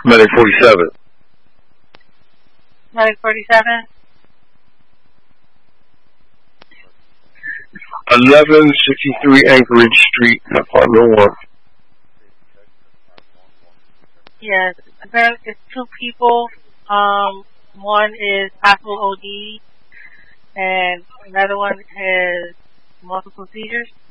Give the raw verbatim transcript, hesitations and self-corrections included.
Medic forty-seven. Medic forty-seven. eleven sixty-three Anchorage Street, apartment one. Yes, apparently it's two people. Um, one is possible O D, and another one has multiple seizures.